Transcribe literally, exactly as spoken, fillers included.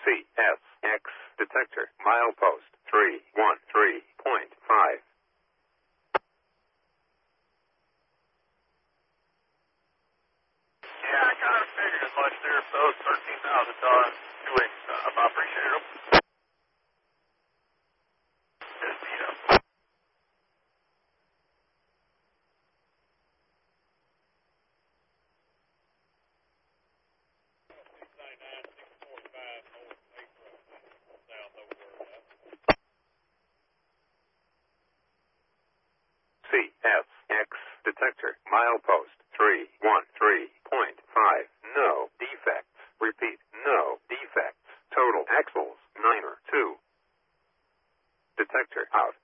C S X detector, milepost three one three point five. Yeah, I kind of figured as much there. So thirteen thousand tons, two inch stop. I appreciate it. Just beat up. C S X detector, milepost three one three point five. No defects. Repeat, no defects. Total axles, niner two. Detector out.